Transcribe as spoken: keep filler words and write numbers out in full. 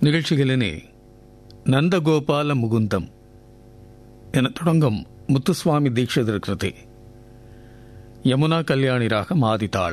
நிகழ்ச்சிகளினே நந்தகோபால முகுந்தம் என தொடங்கும் முத்துசுவாமி தீட்சிதர் கிருதி யமுனா கல்யாணி ராகம் ஆதிதாளம்.